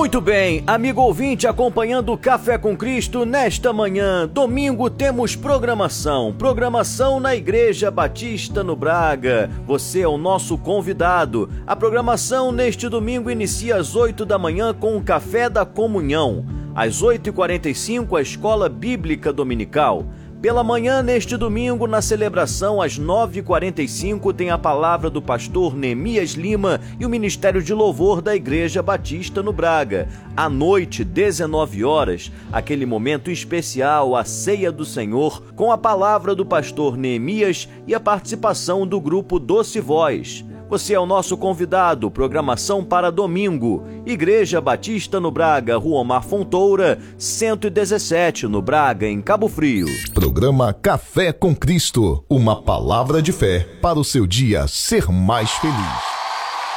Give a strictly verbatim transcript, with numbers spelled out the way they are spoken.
Muito bem, amigo ouvinte acompanhando o Café com Cristo nesta manhã. Domingo temos programação, programação na Igreja Batista no Braga. Você é o nosso convidado. A programação neste domingo inicia às oito da manhã com o Café da Comunhão. Às oito e quarenta e cinco, a Escola Bíblica Dominical. Pela manhã, neste domingo, na celebração, às nove e quarenta e cinco, tem a palavra do pastor Neemias Lima e o Ministério de Louvor da Igreja Batista no Braga. À noite, dezenove horas, aquele momento especial, a Ceia do Senhor, com a palavra do pastor Neemias e a participação do grupo Doce Voz. Você é o nosso convidado, programação para domingo. Igreja Batista no Braga, Rua Omar Fontoura, cento e dezessete, no Braga, em Cabo Frio. Programa Café com Cristo, uma palavra de fé para o seu dia ser mais feliz.